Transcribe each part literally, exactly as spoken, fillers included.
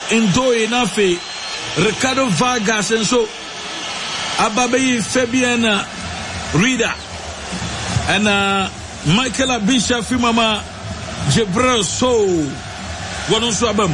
Ndoye Nafe, Ricardo Vargas, and so Ababe Fabian Rida, and uh, Michael Abisha Fimama Jebrel So, Wanusu Abam,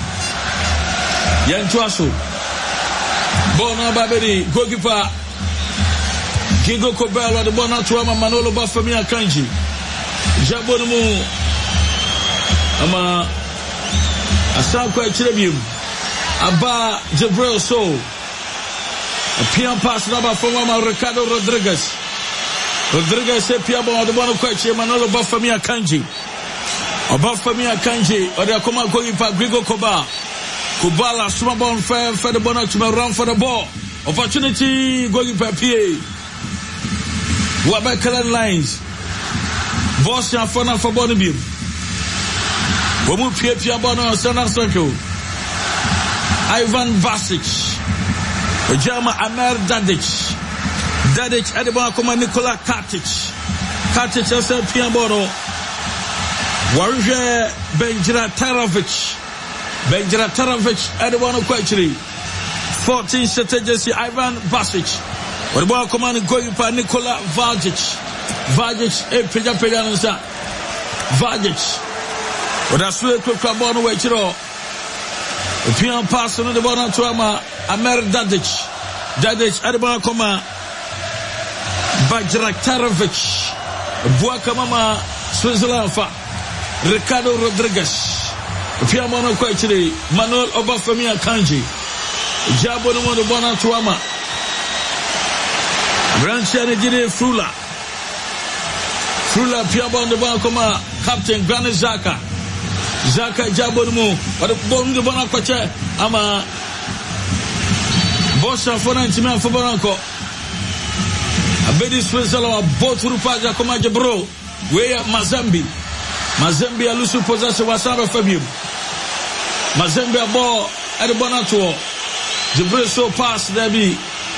Yantuaso, Bona Baberi, goalkeeper, Gigo Kobel, the Bonatuama Manolo Bafamia Kanji, Jabonumu, Ama Asako Chilebium, Abba Jebrel So, a pian pass number from Ricardo Rodriguez. Rodriguez said Piabo, the one who quite Manolo Bafamia Kanji. Bafamia Kanji, or the Akoma going for Grigo Koba. Kubala, Sumabon, fair for the bonnet to run for the ball. Opportunity going for P A. Wabakalan lines. Bosnia Fona for Bonabim. Womu Pia Piabono, Sana Circle. Ivan Basic. Jama Amer Dadic. Dadic, Edibon Koma Nikola Katic. Katic, S L Piabono. Warje Benjira Tarovic. Benjira Tarovic, Edibon Quachri. fourteen strategy, Ivan Basic. Wadibon Koma going for Nikola Vajic. Vajic, a Pija Pijansa. Vajic. What I swear to Kabono Wachiro. The pian pass on the bottom to Ama Amer Dadic. Dadic, Adibana Koma Bajrak Tarovic. Buakamama Switzerland. Ricardo Rodriguez. The pian mono quachiri. Manuel Obafemia Kanji. Jabo no the bottom to Ama Branchani Gide Frula. Frula Piabon the Bakoma Captain Granit Xhaka. Xhaka Jabonmu, but the bomb the Bonacquache, Ama Bossa Fonantima for Bonanco. A Betty Switzerland, both Rupaja Comaja Bro, where Mazambi, Mazambi Alusu possess Wasara Fabium, Mazambi Abo at the Bonato, the Bresso pass there be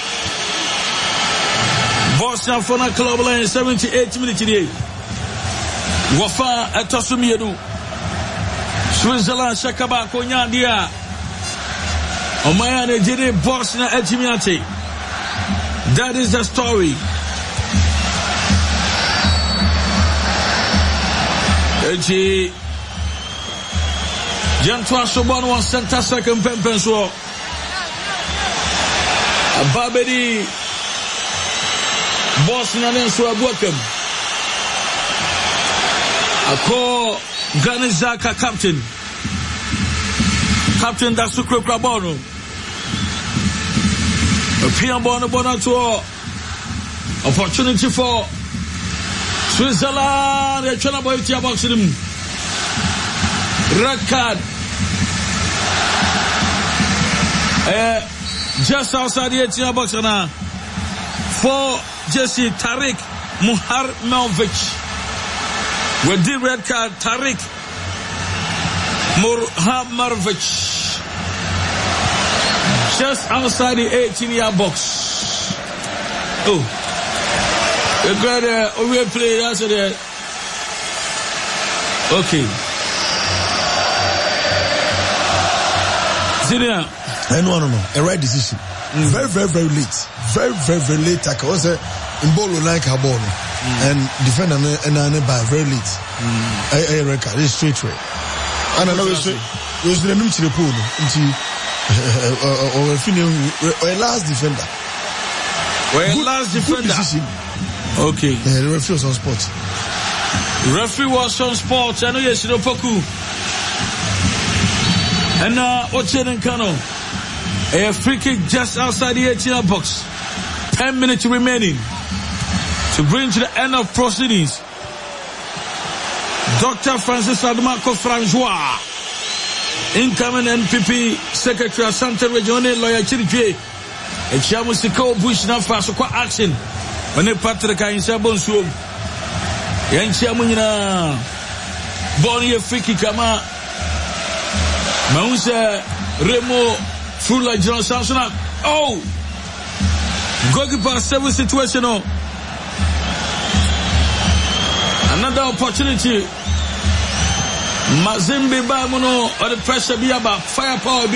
Bosnia Fona Club line seventy-eight minutes today. Wafa at Tosumiedu. Switzerland Shakaba Konyandia Omaya Nigeria Bosnia Ejimiate. That is the story. Eji Jantua Sobon was center second Pempenso Ababedi Bosnia Nenso Abuakem Ako Granit Xhaka captain. Captain Dasukro Krabono. A Pian Bono Bonato. Opportunity for Switzerland. A China boy tia box him. Red card. Uh, just outside the eighteen box now. For Jesse Tariq Muharmelovic. With the red card, Tariq Muharmelovic, just outside the eighteen-yard box. Oh, the great uh, we play. That's it. Okay. Senior, I know, no, no, a right decision. Mm. Very, very, very late. Very, very, very late. I was in Bolo like a ball. And defender and I by very late. I I record this straight way. And I know it's it was the new to the pool into or a last defender. Well, last defender. Okay. Yeah, the referee was on spot. Referee was on spot. I know yes, no Poku. And uh, Ochen Kano, a free kick just outside the eighteen box. Ten minutes remaining to bring to the end of proceedings. Doctor Francis Adumarco Francois, incoming N P P Secretary of Santa Regional Lawyer Chiriche, and Chamusiko Bush na faso kwa action. When a Patrick Ainsabon Swum, Yanchamunina, Bonnie Friki Kama, Mausa Remo Fula John Samson. Oh, goalkeeper seven situational. Another opportunity. Mazembe Bamuno or the pressure be about firepower.